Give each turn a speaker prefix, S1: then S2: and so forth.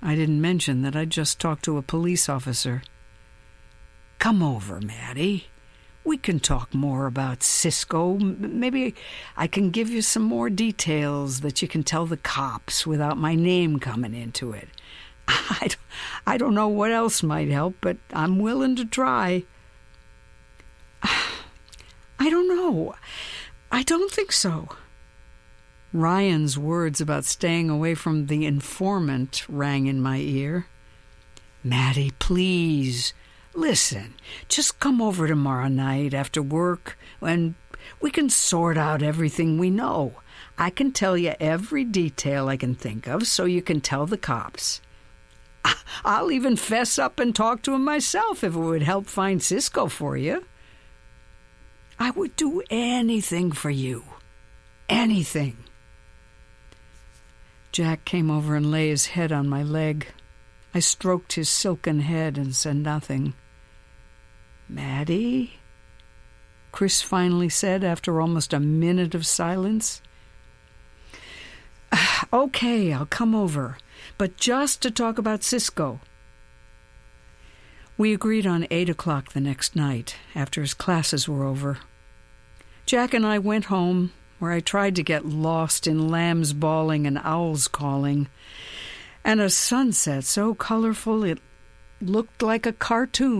S1: I didn't mention that I'd just talked to a police officer. Come over, Maddie. We can talk more about Cisco. Maybe I can give you some more details that you can tell the cops without my name coming into it. I don't know what else might help, but I'm willing to try. I don't know. I don't think so. Ryan's words about staying away from the informant rang in my ear. Maddie, please, listen. Just come over tomorrow night after work, and we can sort out everything we know. I can tell you every detail I can think of so you can tell the cops. I'll even fess up and talk to him myself if it would help find Cisco for you. I would do anything for you. Anything. Jack came over and lay his head on my leg. I stroked his silken head and said nothing. Maddie? Chris finally said after almost a minute of silence. Okay, I'll come over, but just to talk about Cisco. We agreed on 8 o'clock the next night, after his classes were over. Jack and I went home, where I tried to get lost in lambs bawling and owls calling, and a sunset so colorful it looked like a cartoon.